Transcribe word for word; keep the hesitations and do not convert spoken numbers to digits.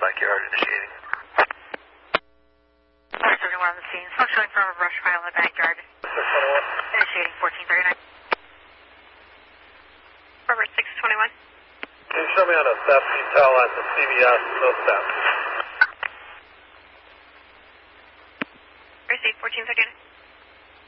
backyard initiating. four thirty-one on the scene. Smoke showing from a brush pile in the backyard. six twenty-one. Initiating fourteen thirty-nine. Robert six twenty-one. Can you show me on a theft detail at the C V S, no theft?